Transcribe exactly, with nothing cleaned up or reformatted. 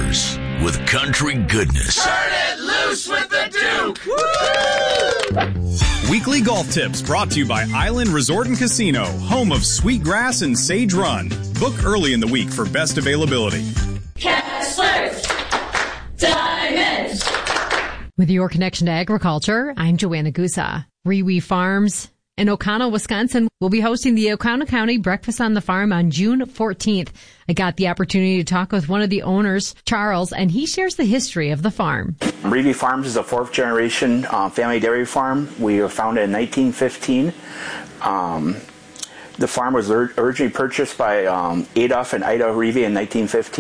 Outdoors with country goodness. Turn it loose with the Duke! Weekly golf tips brought to you by Island Resort and Casino, home of Sweetgrass and Sage Run. Book early in the week for best availability. Kessler's Diamonds. With your connection to agriculture, I'm Joanna Gusa. Rewe Farms in Oconto, Wisconsin will be hosting the Oconto County Breakfast on the Farm on June fourteenth. I got the opportunity to talk with one of the owners, Charles, and he shares the history of the farm. Rewe Farms is a fourth generation uh, family dairy farm. We were founded in nineteen fifteen. Um, the farm was originally purchased by um, Adolf and Ida Rewe in nineteen fifteen.